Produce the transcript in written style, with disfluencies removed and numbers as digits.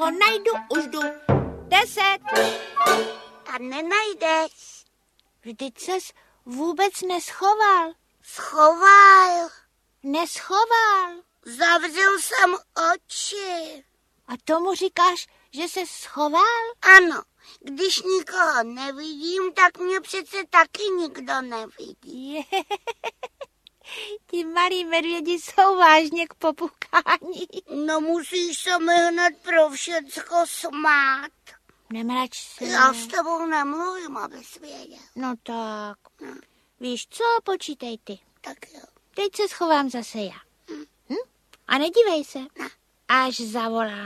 ho najdu, už jdu. 10. A nenajdeš. Vždyť ses vůbec neschoval. Schoval. Neschoval. Zavřel jsem oči. A tomu říkáš, že se schoval? Ano, když nikoho nevidím, tak mě přece taky nikdo nevidí. Ti malí medvědi jsou vážně k popukání. No musíš se mi hned pro všecko smát. Nemrač se. Já s tebou nemluvím, abys věděl. No tak. No. Víš co, počítej ty. Tak jo. Teď se schovám zase já. A nedívej se, Ne. až zavolám.